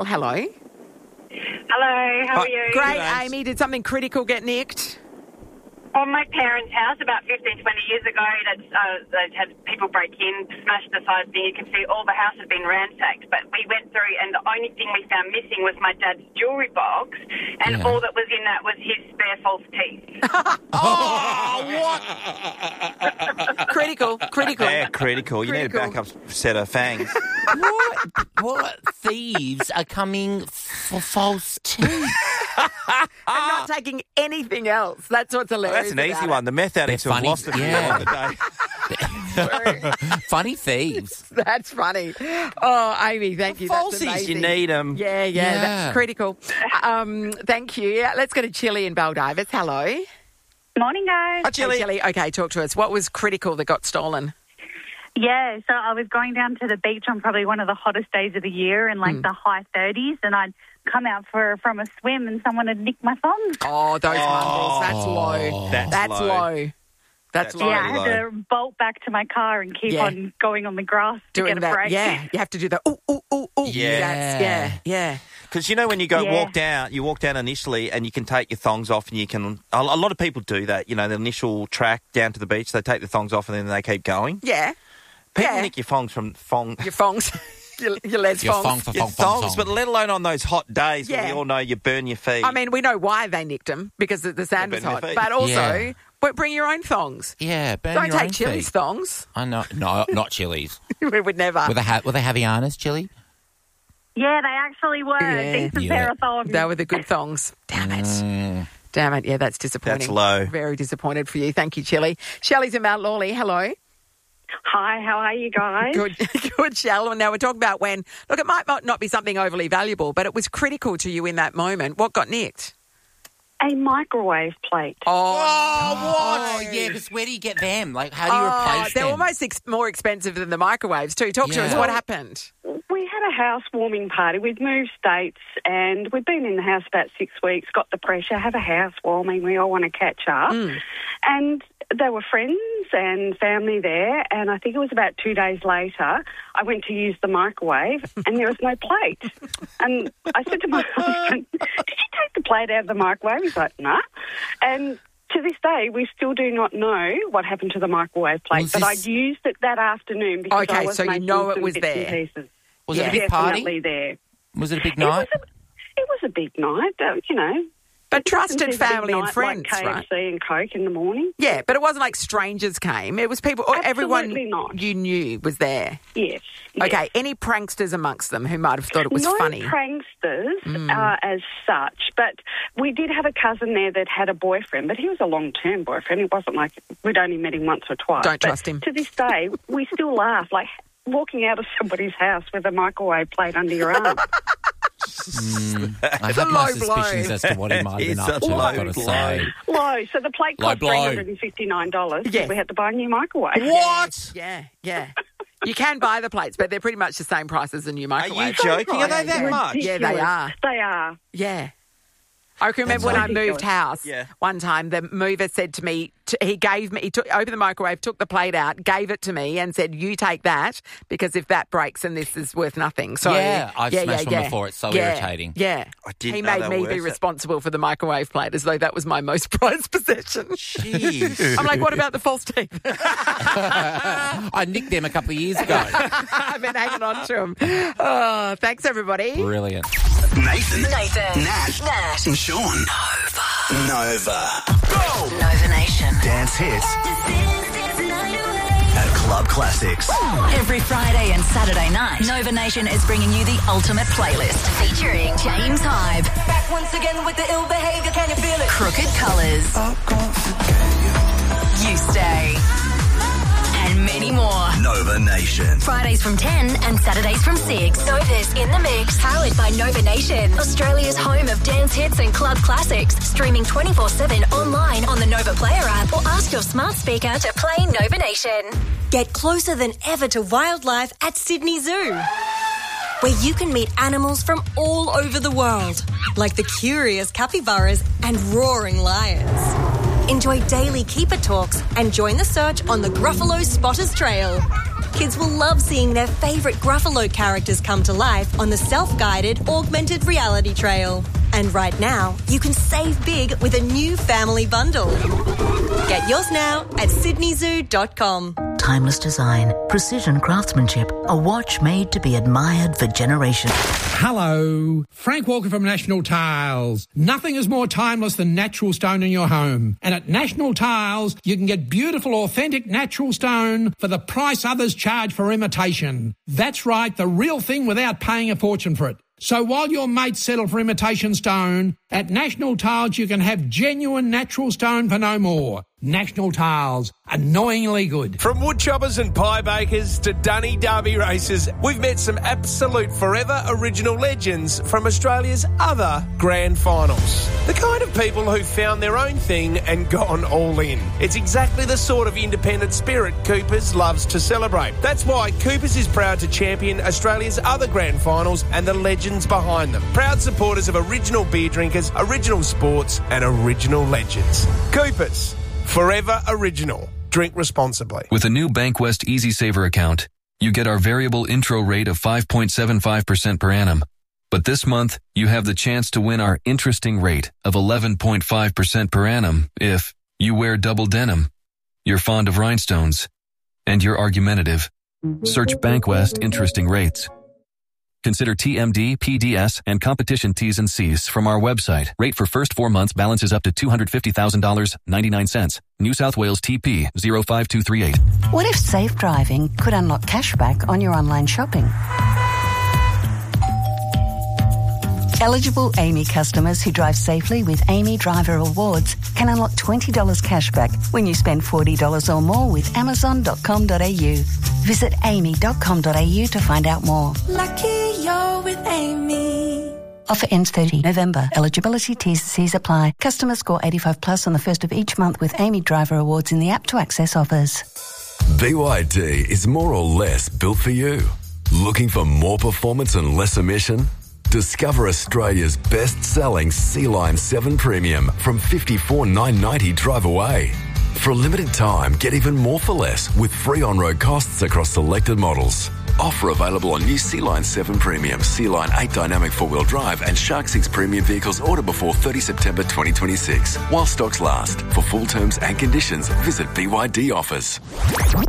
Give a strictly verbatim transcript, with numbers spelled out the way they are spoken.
Well, hello. Hello, how are you? Great, Good, Amy. Did something critical get nicked? On my parents' house about fifteen, twenty years ago, they'd, uh, they'd had people break in, smash the side thing. You can see all the house had been ransacked. But we went through, and the only thing we found missing was my dad's jewellery box, and Yeah. Oh, all that was in that was his spare false teeth. Oh, what? Critical, critical. Yeah, critical. You need a Critical. backup set of fangs. What? What thieves are coming for false teeth? I'm not taking anything else. That's what's Oh, hilarious. that's an easy about one. The meth addicts They're have funny. lost it Yeah. the other day. Funny thieves. it. That's funny. Oh, Amy, thank you. That's Falsies, amazing. you need them. Yeah, yeah, Yeah. that's critical. Um, thank you. Yeah, let's go to Chili in Baldivis. Hello. Morning, guys. Hi, Chili. Hey, Chili. Okay, talk to us. What was critical that got stolen? Yeah, so I was going down to the beach on probably one of the hottest days of the year in like the high thirties, and I'd come out for from a swim and someone had nicked my thongs. Oh, those mongrels. That's low. That's That's low. low. That's That's low. Yeah, I Really had to bolt back to my car and keep Yeah. on going on the grass to Doing get a that. break. Yeah, you have to do that. Ooh, ooh, ooh, ooh. Yeah. That's, yeah, yeah. Because, you know, when you go Yeah. walk down, you walk down initially and you can take your thongs off and you can... A, a lot of people do that, you know, the initial track down to the beach, they take the thongs off and then they keep going. Yeah. People Yeah. nick your thongs from... Thong, Your fongs. your, your les Your fongs. fong for your fong fong thongs, fong. but let alone on those hot days when Yeah. we all know you burn your feet. I mean, we know why they nicked them, because the, the sand They was burn hot. their feet. But also, Yeah. but bring your own thongs. Yeah, burn Don't your own take Chili's feet. thongs. I know. No, not Chili's. we would never. Were they, ha- were they Havaianas, Chili? Yeah, they actually were. Yeah. Decent Yeah. pair of thongs. They were the good thongs. Damn it. Mm. Damn it. Yeah, that's disappointing. That's low. Very disappointed for you. Thank you, Chili. Shelley's in Mount Lawley. Hello. Hi, how are you guys? Good, good, Shell. Now, we're talking about when, look, it might not be something overly valuable, but it was critical to you in that moment. What got nicked? A microwave plate. Oh, Oh, yeah, because where do you get them? Like, how do you Oh, replace they're them? almost ex- more expensive than the microwaves too. Talk to Yeah. us. What happened? We had a housewarming party. We'd moved states and we'd been in the house about six weeks, got the pressure, have a housewarming. We all want to catch up. And there were friends and family there, and I think it was about two days later, I went to use the microwave and there was no plate. And I said to my husband, did you take the plate out of the microwave? He's like, no. And to this day, we still do not know what happened to the microwave plate, Was but this- I used it that afternoon because Okay, I was so you making know it some was bits and there. pieces. Was Yeah. it a big Definitely party? there. Was it a big It night? was a, it was a big night, uh, you know. But trusted Sometimes there's a big family and night friends, like right? K F C and Coke in the morning. Yeah, but it wasn't like strangers came. It was people, or everyone Absolutely not. you knew was there. Yes. yes. Okay, any pranksters amongst them who might have thought it was no funny? pranksters uh, as such, but we did have a cousin there that had a boyfriend, but he was a long-term boyfriend. It wasn't like we'd only met him once or twice. Don't But trust him. To this day, we still laugh, like walking out of somebody's house with a microwave plate under your arm. I a have my low blow. suspicions as to what he might have been It's up such to, a I've low got to blow. say. Low. So the plate Low cost blow. three hundred fifty-nine dollars. Yeah. We had to buy a new microwave. What? Yeah, yeah. You can buy the plates, but they're pretty much the same price as a new Are microwave. you joking? Are they Yeah, that yeah. much? Yeah, they Ridiculous. are. They are. Yeah. I can remember That's when I ridiculous. moved house Yeah. one time, the mover said to me, t he gave me, he took, opened the microwave, took the plate out, gave it to me and said, you take that because if that breaks then this is worth nothing. So Yeah, I've yeah, smashed yeah, one yeah. before. It's so Yeah, irritating. Yeah. I didn't he know made they me were be worth it. responsible for the microwave plate as though that was my most prized possession. Jeez. I'm like, what about the false teeth? I nicked them a couple of years ago. I've been hanging on to them. Oh, thanks, everybody. Brilliant. Nathan, Nathan. Nat, Nat. and Sean. Nova. Nova Nation. Dance hits at Club Classics. Every Friday and Saturday night, Nova Nation is bringing you the ultimate playlist featuring James Hybe. Back once again with the ill behavior, can you feel it? Crooked Colours. You Stay. And many more. Nova Nation. Fridays from ten and Saturdays from six. Nova's in the mix. Powered by Nova Nation. Australia's home of dance hits and club classics. Streaming twenty-four seven online on the Nova Player app or ask your smart speaker to play Nova Nation. Get closer than ever to wildlife at Sydney Zoo, where you can meet animals from all over the world, like the curious capybaras and roaring lions. Enjoy daily keeper talks and join the search on the Gruffalo Spotters Trail. Kids will love seeing their favourite Gruffalo characters come to life on the self-guided augmented reality trail. And right now, you can save big with a new family bundle. Get yours now at sydney zoo dot com. Timeless design, precision craftsmanship, a watch made to be admired for generations. Hello, Frank Walker from National Tiles. Nothing is more timeless than natural stone in your home. And at National Tiles, you can get beautiful, authentic natural stone for the price others charge for imitation. That's right, the real thing without paying a fortune for it. So while your mates settle for imitation stone, at National Tiles you can have genuine natural stone for no more. National Tiles, annoyingly good. From woodchoppers and pie bakers to Dunny Derby racers, we've met some absolute forever original legends from Australia's other grand finals. The kind of people who found their own thing and gone all in. It's exactly the sort of independent spirit Coopers loves to celebrate. That's why Coopers is proud to champion Australia's other grand finals and the legends behind them. Proud supporters of original beer drinkers, original sports and original legends. Coopers. Forever original. Drink responsibly. With a new Bankwest Easy Saver account, you get our variable intro rate of five point seven five percent per annum. But this month, you have the chance to win our interesting rate of eleven point five percent per annum if you wear double denim, you're fond of rhinestones, and you're argumentative. Search Bankwest Interesting Rates. Consider T M D, P D S, and competition T's and C's from our website. Rate for first four months balances up to two hundred fifty thousand dollars and ninety-nine cents. New South Wales T P zero five two three eight. What if safe driving could unlock cashback on your online shopping? Eligible Amy customers who drive safely with Amy Driver Awards can unlock twenty dollars cashback when you spend forty dollars or more with amazon dot com dot a u. Visit amy dot com dot a u to find out more. Lucky you're with Amy. Offer ends thirtieth November. Eligibility T's and C's apply. Customers score eighty-five plus on the first of each month with Amy Driver Awards in the app to access offers. B Y D is more or less built for you. Looking for more performance and less emission? Discover Australia's best-selling Sea Line seven Premium from fifty-four thousand nine hundred ninety dollars drive away. For a limited time, get even more for less with free on-road costs across selected models. Offer available on new Sea Line seven Premium, Sea Line eight Dynamic four-wheel drive and Shark six Premium vehicles order before thirtieth September twenty twenty-six. While stocks last. For full terms and conditions, visit B Y D Offers.